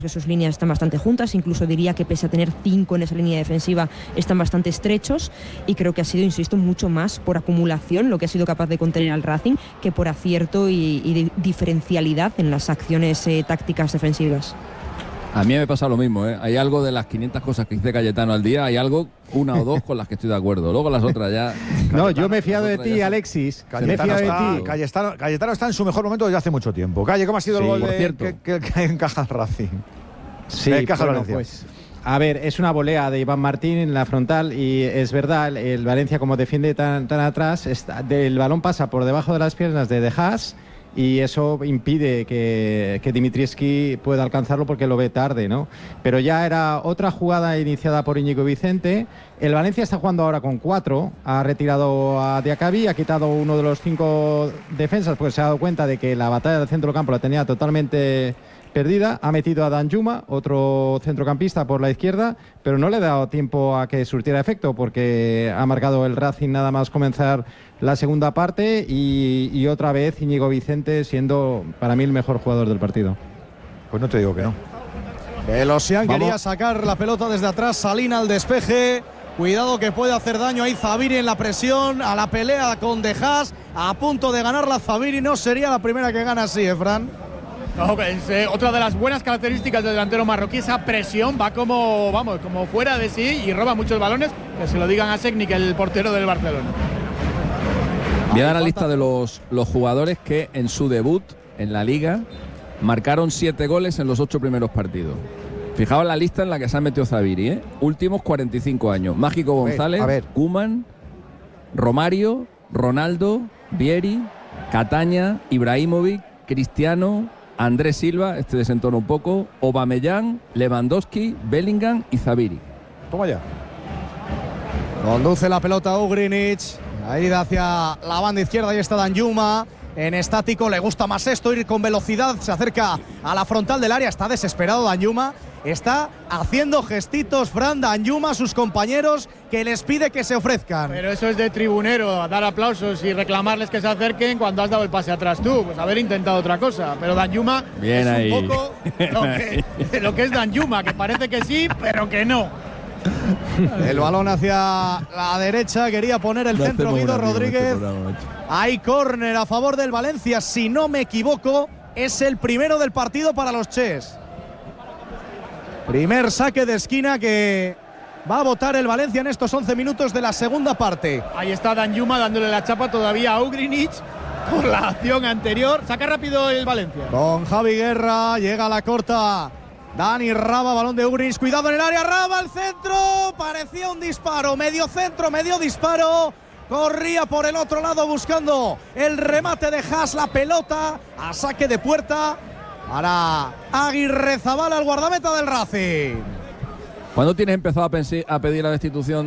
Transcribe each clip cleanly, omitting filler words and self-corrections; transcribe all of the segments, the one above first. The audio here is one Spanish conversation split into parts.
sus líneas están bastante juntas, incluso diría que pese a tener 5 en esa línea defensiva están bastante estrechos, y creo que ha sido, insisto, mucho más por acumulación lo que ha sido capaz de contener al Racing que por acierto y de diferencialidad en las acciones tácticas defensivas. A mí me pasa lo mismo, ¿eh? Hay algo de las 500 cosas que dice Cayetano al día, hay algo, una o dos con las que estoy de acuerdo. Luego las otras ya... No, yo me he fiado de ti, Alexis. Cayetano está en su mejor momento desde hace mucho tiempo. Calle, ¿cómo ha sido el gol que encaja el Racing? Sí, bueno, pues... A ver, es una volea de Iván Martín en la frontal y es verdad, el Valencia como defiende tan atrás, el balón pasa por debajo de las piernas de Haas y eso impide que Dimitrievski pueda alcanzarlo porque lo ve tarde, ¿no? Pero ya era otra jugada iniciada por Íñigo Vicente. El Valencia está jugando ahora con 4, ha retirado a Diacabí, ha quitado uno de los 5 defensas porque se ha dado cuenta de que la batalla del centro campo la tenía totalmente perdida, ha metido a Danjuma, otro centrocampista por la izquierda, pero no le ha dado tiempo a que surtiera efecto porque ha marcado el Racing nada más comenzar la segunda parte y otra vez Íñigo Vicente siendo para mí el mejor jugador del partido. Pues no te digo que no. Elosian quería sacar la pelota desde atrás, Salina al despeje. Cuidado que puede hacer daño ahí Zabiri en la presión, a la pelea con De Haas, a punto de ganar la Zabiri. No sería la primera que gana así, Fran. No, es, otra de las buenas características del delantero marroquí, esa presión, va como fuera de sí y roba muchos balones, que se lo digan a Šećnik, el portero del Barcelona. Voy a dar la lista de los jugadores que en su debut en la Liga marcaron 7 goles en los 8 primeros partidos. Fijaos la lista en la que se ha metido Zabiri, ¿eh? Últimos 45 años. Mágico González, Koeman, Romario, Ronaldo, Vieri, Cataña, Ibrahimovic, Cristiano, Andrés Silva, este desentona un poco, Aubameyang, Lewandowski, Bellingham y Zabiri. Toma ya. Conduce la pelota Ugrinic, ahí hacia la banda izquierda, ahí está Danjuma. En estático le gusta más esto, ir con velocidad, se acerca a la frontal del área, está desesperado Danjuma, está haciendo gestitos Fran Danjuma a sus compañeros que les pide que se ofrezcan. Pero eso es de tribunero, dar aplausos y reclamarles que se acerquen cuando has dado el pase atrás tú, pues haber intentado otra cosa. Pero Danjuma bien es ahí. Un poco lo que es Danjuma, que parece que sí, pero que no. El balón hacia la derecha, quería poner el centro Guido Rodríguez. Hay córner a favor del Valencia, si no me equivoco, es el primero del partido para los Ches. Primer saque de esquina que va a botar el Valencia en estos 11 minutos de la segunda parte. Ahí está Danjuma dándole la chapa todavía a Ugrinic por la acción anterior. Saca rápido el Valencia. Con Javi Guerra, llega a la corta Dani Raba, balón de Ugrinic, cuidado en el área, Raba al centro, parecía un disparo, medio centro, medio disparo. Corría por el otro lado buscando el remate de Haas, la pelota a saque de puerta para Aguirrezabala, el guardameta del Racing. ¿Cuándo tienes empezado a pedir la destitución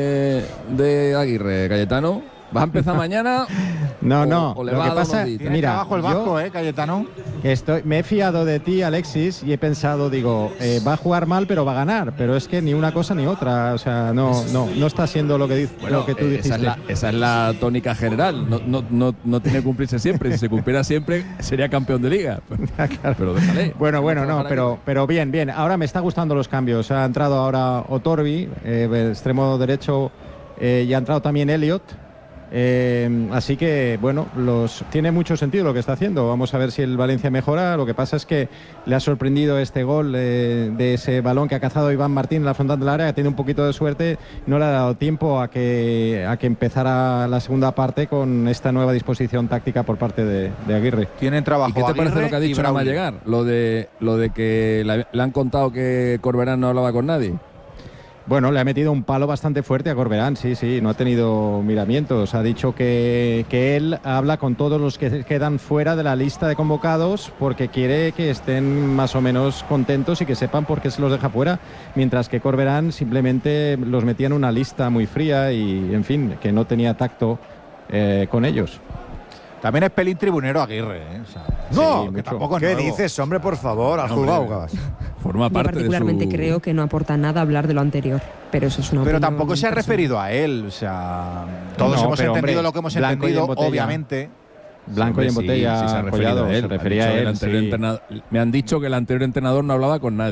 de Aguirre, Cayetano? ¿Vas a empezar mañana? No. O le lo vas que a dar pasa, unos días? mira, abajo el vasco, Cayetano. Me he fiado de ti, Alexis, y he pensado, va a jugar mal, pero va a ganar. Pero es que ni una cosa ni otra. O sea, no está siendo lo que tú dijiste. Esa es la tónica general. No tiene que cumplirse siempre. Si se cumpliera siempre, sería campeón de liga. Claro. Pero déjale. Bueno, pero bien. Ahora me está gustando los cambios. Ha entrado ahora Otorbi, extremo derecho, y ha entrado también Elliot. Así que tiene mucho sentido lo que está haciendo. Vamos a ver si el Valencia mejora. Lo que pasa es que le ha sorprendido este gol de ese balón que ha cazado Iván Martín en la frontal del área, que tiene un poquito de suerte, no le ha dado tiempo a que empezara la segunda parte con esta nueva disposición táctica por parte de Aguirre. Tienen trabajo. ¿Y qué te parece lo que ha dicho nada más llegar? Lo de que le han contado que Corberán no hablaba con nadie. Bueno, le ha metido un palo bastante fuerte a Corberán, sí, no ha tenido miramientos. Ha dicho que él habla con todos los que quedan fuera de la lista de convocados porque quiere que estén más o menos contentos y que sepan por qué se los deja fuera, mientras que Corberán simplemente los metía en una lista muy fría y, en fin, que no tenía tacto con ellos. También es pelín tribunero Aguirre, ¿eh? O sea, no, sí, que tampoco ¿qué nuevo. dices, hombre, por favor? Has jugado, Gas. Forma Yo parte particularmente creo que no aporta nada hablar de lo anterior, pero eso es una Pero opinión tampoco se ha personal. referido a él, o sea, todos hemos entendido lo que hemos entendido, obviamente. Blanco y en botella, se Collado, se refería a él. Me han dicho que el anterior entrenador no hablaba con nadie.